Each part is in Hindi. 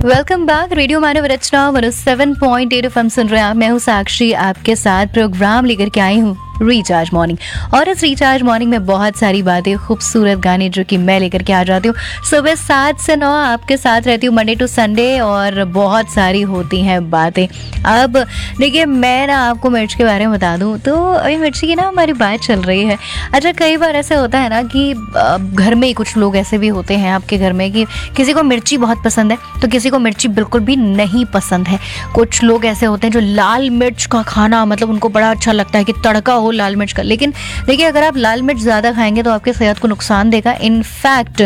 Welcome back. रेडियो मानव रचना 107.8 एफएम सुन रहे हैं आप। मैं हूँ साक्षी, आपके साथ प्रोग्राम लेकर के आई हूँ रिचार्ज मॉर्निंग। और इस रिचार्ज मॉर्निंग में बहुत सारी बातें, खूबसूरत गाने जो कि मैं लेकर के आ जाती हूँ। सुबह 7 से 9 आपके साथ रहती हूँ मंडे टू संडे, और बहुत सारी होती हैं बातें। अब देखिए, मैं ना आपको मिर्च के बारे में बता दूँ तो अभी मिर्ची की ना हमारी बात चल रही है। अच्छा, कई बार ऐसे होता है ना कि घर में ही कुछ लोग ऐसे भी होते हैं आपके घर में कि किसी को मिर्ची बहुत पसंद है तो किसी को मिर्ची बिल्कुल भी नहीं पसंद है। कुछ लोग ऐसे होते हैं जो लाल मिर्च का खाना, मतलब उनको बड़ा अच्छा लगता है कि तड़का हो लाल मिर्च का। लेकिन देखिए, अगर आप लाल मिर्च ज़्यादा खाएंगे तो आपके सेहत को नुकसान देगा। इनफैक्ट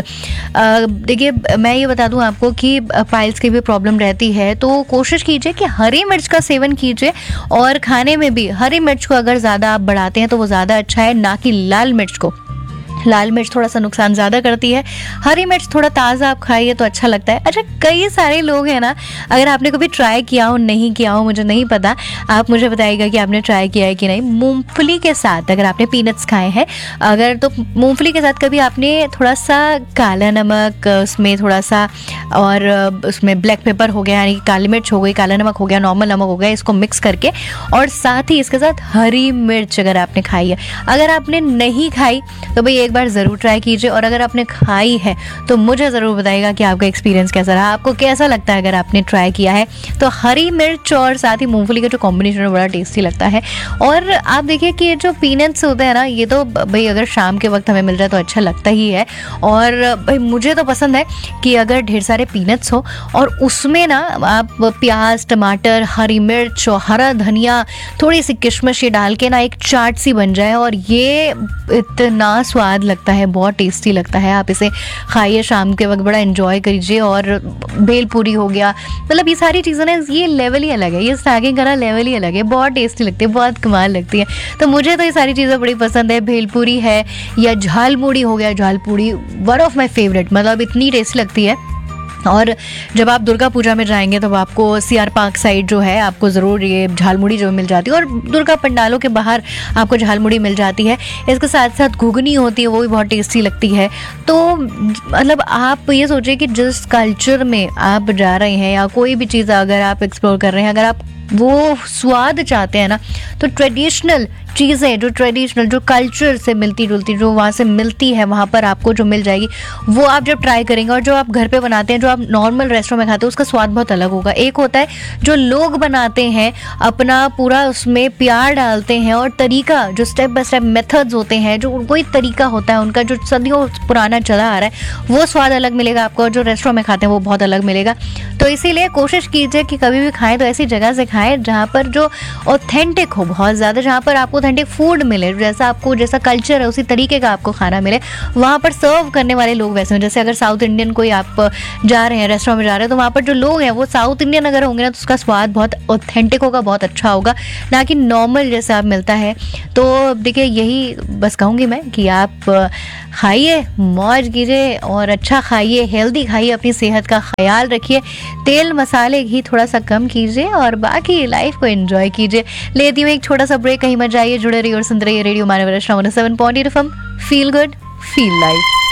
देखिए, मैं ये बता दूं आपको कि पाइल्स की भी प्रॉब्लम रहती है, तो कोशिश कीजिए कि हरी मिर्च का सेवन कीजिए। और खाने में भी हरी मिर्च को अगर ज़्यादा आप बढ़ाते हैं तो वो ज़्यादा अच्छा है, ना कि लाल मिर्च को। लाल मिर्च थोड़ा सा नुकसान ज़्यादा करती है, हरी मिर्च थोड़ा ताज़ा आप खाइए तो अच्छा लगता है। अच्छा, कई सारे लोग हैं ना, अगर आपने कभी ट्राई किया हो नहीं किया हो मुझे नहीं पता, आप मुझे बताइएगा कि आपने ट्राई किया है कि नहीं। मूंगफली के साथ अगर आपने पीनट्स खाए हैं, अगर तो मूंगफली के साथ कभी आपने थोड़ा सा काला नमक उसमें थोड़ा सा, और उसमें ब्लैक पेपर हो गया, यानी कि काली मिर्च हो गई, काला नमक हो गया, नॉर्मल नमक हो गया, इसको मिक्स करके, और साथ ही इसके साथ हरी मिर्च अगर आपने खाई है। अगर आपने नहीं खाई तो भाई एक बार ज़रूर ट्राई कीजिए, और अगर आपने खाई है तो मुझे ज़रूर बताइएगा कि आपका एक्सपीरियंस कैसा रहा, आपको कैसा लगता है अगर आपने ट्राई किया है। तो हरी मिर्च और साथ ही मूंगफली का जो कॉम्बिनेशन है बड़ा टेस्टी लगता है। और आप देखिए कि ये जो पीनट्स होते हैं ना, ये तो भाई अगर शाम के वक्त हमें मिल जाए तो अच्छा लगता ही है। और भाई मुझे तो पसंद है कि अगर ढेर सारे पीनट्स हो और उसमें ना आप प्याज, टमाटर, हरी मिर्च और हरा धनिया, थोड़ी सी किशमिश ये डाल के ना एक चाट सी बन जाए, और ये इतना स्वाद लगता है, बहुत टेस्टी लगता है। आप इसे खाइए शाम के वक्त, बड़ा एंजॉय कीजिए। और भेलपूरी हो गया, मतलब ये सारी चीज़ें ना, ये लेवल ही अलग है, ये स्नैकिंग का लेवल ही अलग है, बहुत टेस्टी लगती है, बहुत कमाल लगती है। तो मुझे तो ये सारी चीज़ें बड़ी पसंद है। भेलपूरी है या झालमुड़ी हो गया, झालपूड़ी वन ऑफ माई फेवरेट, मतलब इतनी टेस्टी लगती है। और जब आप दुर्गा पूजा में जाएंगे तो आपको सीआर पार्क साइड जो है, आपको ज़रूर ये झालमुड़ी जो मिल जाती है, और दुर्गा पंडालों के बाहर आपको झालमुड़ी मिल जाती है। इसके साथ साथ घुगनी होती है, वो भी बहुत टेस्टी लगती है। तो मतलब आप ये सोचिए कि जिस कल्चर में आप जा रहे हैं या कोई भी चीज़ अगर आप एक्सप्लोर कर रहे हैं, अगर आप वो स्वाद चाहते हैं ना, तो ट्रेडिशनल चीज़ें, जो ट्रेडिशनल, जो कल्चर से मिलती जुलती, जो वहाँ से मिलती है, वहाँ पर आपको जो मिल जाएगी, वो आप जब ट्राई करेंगे, और जो आप घर पे बनाते हैं, जो आप नॉर्मल रेस्टोरेंट में खाते हैं, उसका स्वाद बहुत अलग होगा। एक होता है जो लोग बनाते हैं, अपना पूरा उसमें प्यार डालते हैं, और तरीका जो स्टेप बाय स्टेप मेथड्स होते हैं, जो कोई तरीका होता है उनका जो सदियों पुराना चला आ रहा है, वो स्वाद अलग मिलेगा आपको, और जो रेस्टोरेंट में खाते हैं वो बहुत अलग मिलेगा। तो इसीलिए कोशिश कीजिए कि कभी भी खाएं तो ऐसी जगह से खाएं जहाँ पर जो ऑथेंटिक हो, बहुत ज़्यादा, जहाँ पर आपको ऑथेंटिक फूड मिले, जैसा कल्चर है उसी तरीके का आपको खाना मिले। वहाँ पर सर्व करने वाले लोग वैसे हैं, जैसे अगर साउथ इंडियन कोई आप जा रहे हैं, रेस्टोरेंट में जा रहे हैं, तो वहाँ पर जो लोग हैं वो साउथ इंडियन अगर होंगे ना, तो उसका स्वाद बहुत ऑथेंटिक होगा, बहुत अच्छा होगा, ना कि नॉर्मल जैसा आप मिलता है। तो देखिए, यही बस कहूँगी मैं कि आप खाइए, मौज कीजिए, और अच्छा खाइए, हेल्दी खाइए, अपनी सेहत का ख्याल रखिए, तेल मसाले घी थोड़ा सा कम कीजिए, और बाकी लाइफ को एंजॉय कीजिए। लेती हूँ एक छोटा सा ब्रेक, कहीं मत जाइए, जुड़े रहिए और सुनते रहिए रेडियो मानव रचना 107.8 FM. Feel good, feel life.